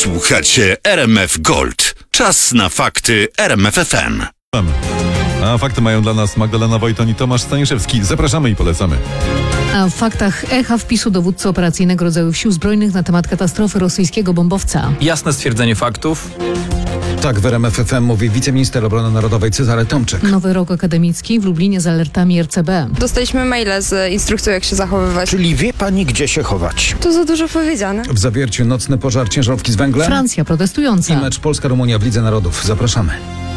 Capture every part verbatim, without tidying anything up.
Słuchacie R M F Gold. Czas na fakty R M F F M. A fakty mają dla nas Magdalena Wojton i Tomasz Staniszewski. Zapraszamy i polecamy. A w faktach echa wpisu dowódcy operacyjnego rodzajów sił zbrojnych na temat katastrofy rosyjskiego bombowca. Jasne stwierdzenie faktów. Tak w R M F F M mówi wiceminister obrony narodowej Cezary Tomczyk. Nowy rok akademicki w Lublinie z alertami R C B. Dostaliśmy maile z instrukcją, jak się zachowywać. Czyli wie pani, gdzie się chować? To za dużo powiedziane. W Zawierciu nocny pożar ciężarówki z węglem. Francja protestująca. I mecz Polska-Rumunia w Lidze Narodów. Zapraszamy.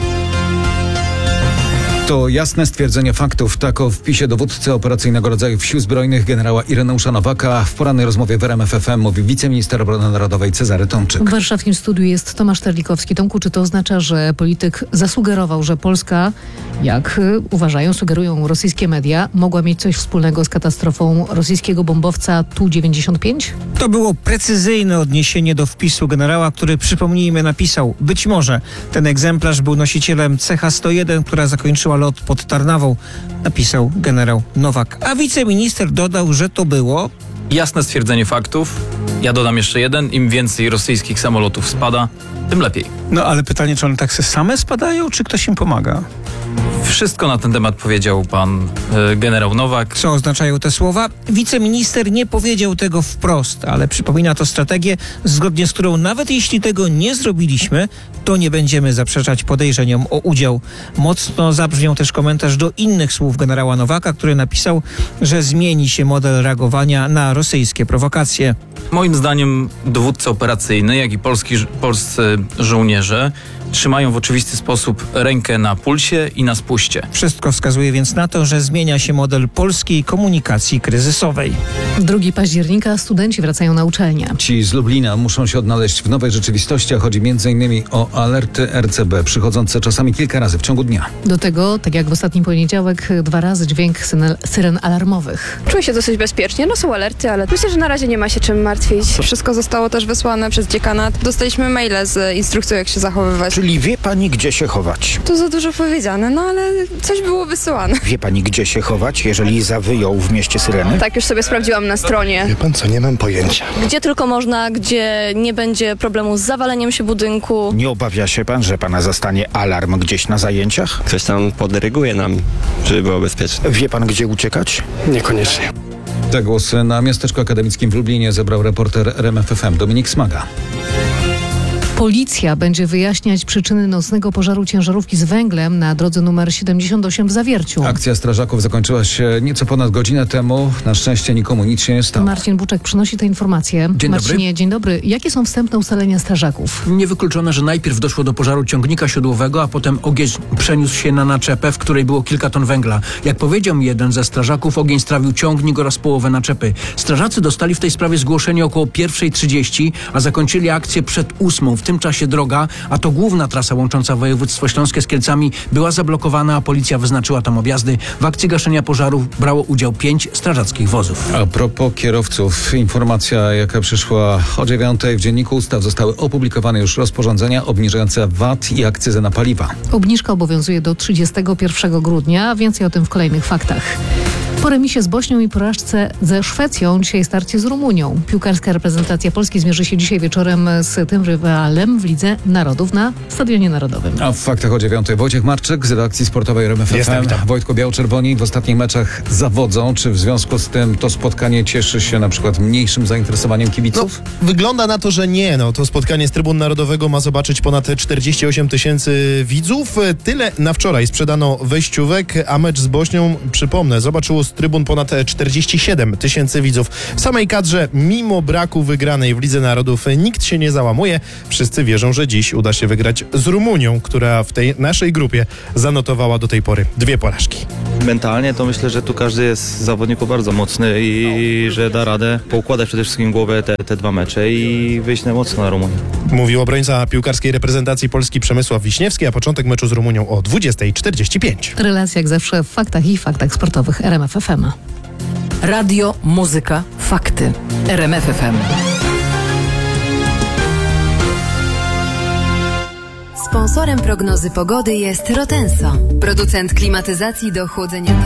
To jasne stwierdzenie faktów. Tak o wpisie dowódcy operacyjnego rodzajów sił zbrojnych generała Ireneusza Nowaka w porannej rozmowie w R M F F M mówi wiceminister obrony narodowej Cezary Tomczyk. W warszawskim studiu jest Tomasz Terlikowski. Tomku, czy to oznacza, że polityk zasugerował, że Polska, jak uważają, sugerują rosyjskie media, mogła mieć coś wspólnego z katastrofą rosyjskiego bombowca Tu dziewięćdziesiąt pięć? To było precyzyjne odniesienie do wpisu generała, który, przypomnijmy, napisał: być może ten egzemplarz był nosicielem C H sto jeden, która zakończyła lot pod Tarnawą, napisał generał Nowak. A wiceminister dodał, że to było Jasne stwierdzenie faktów. Ja dodam jeszcze jeden. Im więcej rosyjskich samolotów spada, tym lepiej. No ale pytanie, czy one tak se same spadają, czy ktoś im pomaga? Wszystko na ten temat powiedział pan y, generał Nowak. Co oznaczają te słowa? Wiceminister nie powiedział tego wprost, ale przypomina to strategię, zgodnie z którą nawet jeśli tego nie zrobiliśmy, to nie będziemy zaprzeczać podejrzeniom o udział. Mocno zabrzmiał też komentarz do innych słów generała Nowaka, który napisał, że zmieni się model reagowania na rosyjskie prowokacje. Moim zdaniem dowódca operacyjny, jak i polski, polscy żołnierze trzymają w oczywisty sposób rękę na pulsie i na spuście. Wszystko wskazuje więc na to, że zmienia się model polskiej komunikacji kryzysowej. drugiego października studenci wracają na uczelnię. Ci z Lublina muszą się odnaleźć w nowej rzeczywistości, a chodzi m.in. o alerty R C B przychodzące czasami kilka razy w ciągu dnia. Do tego, tak jak w ostatni poniedziałek, dwa razy dźwięk syren, syren alarmowych. Czuję się dosyć bezpiecznie, no są alerty, ale myślę, że na razie nie ma się czym martwić. Wszystko zostało też wysłane przez dziekanat. Dostaliśmy maile z instrukcją, jak się zachowywać. Czyli wie pani, gdzie się chować? To za dużo powiedziane, no ale coś było wysyłane. Wie pani, gdzie się chować, jeżeli zawyją w mieście syreny? Tak, już sobie sprawdziłam na stronie. Wie pan co, nie mam pojęcia. Gdzie tylko można, gdzie nie będzie problemu z zawaleniem się budynku. Nie obawia się pan, że pana zastanie alarm gdzieś na zajęciach? Ktoś tam podryguje nam, żeby było bezpiecznie. Wie pan, gdzie uciekać? Niekoniecznie. Te głosy na miasteczku akademickim w Lublinie zebrał reporter R M F F M Dominik Smaga. Policja będzie wyjaśniać przyczyny nocnego pożaru ciężarówki z węglem na drodze numer siedemdziesiąt osiem w Zawierciu. Akcja strażaków zakończyła się nieco ponad godzinę temu. Na szczęście nikomu nic się nie stało. Marcin Buczek przynosi te informacje. Dzień Marcinie, dobry. dzień dobry. Jakie są wstępne ustalenia strażaków? Niewykluczone, że najpierw doszło do pożaru ciągnika siodłowego, a potem ogień przeniósł się na naczepę, w której było kilka ton węgla. Jak powiedział mi jeden ze strażaków, ogień strawił ciągnik oraz połowę naczepy. Strażacy dostali w tej sprawie zgłoszenie około pierwszej trzydzieści, a zakończyli akcję przed ósmą. W tym czasie droga, a to główna trasa łącząca województwo śląskie z Kielcami, była zablokowana, a policja wyznaczyła tam objazdy. W akcji gaszenia pożarów brało udział pięć strażackich wozów. A propos kierowców, informacja, jaka przyszła o dziewiątej w Dzienniku Ustaw, zostały opublikowane już rozporządzenia obniżające V A T i akcyzę na paliwa. Obniżka obowiązuje do trzydziestego pierwszego grudnia. Więcej o tym w kolejnych faktach. Po remisie z Bośnią i porażce ze Szwecją dzisiaj starcie z Rumunią. Piłkarska reprezentacja Polski zmierzy się dzisiaj wieczorem z tym rywalem w Lidze Narodów na Stadionie Narodowym. A w faktach o dziewiątej Wojciech Marczyk z redakcji sportowej R M F F M. Wojtku, biało-czerwoni w ostatnich meczach zawodzą. Czy w związku z tym to spotkanie cieszy się na przykład mniejszym zainteresowaniem kibiców? No, wygląda na to, że nie. No, to spotkanie z Trybun Narodowego ma zobaczyć ponad czterdzieści osiem tysięcy widzów. Tyle na wczoraj sprzedano wejściówek, a mecz z Bośnią, przypomnę, zobaczyło z trybun ponad czterdzieści siedem tysięcy widzów. W samej kadrze, mimo braku wygranej w Lidze Narodów, nikt się nie załamuje. Wszyscy wierzą, że dziś uda się wygrać z Rumunią, która w tej naszej grupie zanotowała do tej pory dwie porażki. Mentalnie to myślę, że tu każdy jest z zawodników bardzo mocny i że da radę poukładać przede wszystkim głowę te, te dwa mecze i wyjść na mocno na Rumunię. Mówił obrońca piłkarskiej reprezentacji Polski Przemysław Wiśniewski, a początek meczu z Rumunią o dwudziestej czterdzieści pięć. Relacja jak zawsze w faktach i faktach sportowych R M F F M. Radio, muzyka, fakty. R M F F M. Sponsorem prognozy pogody jest Rotenso, producent klimatyzacji do chłodzenia.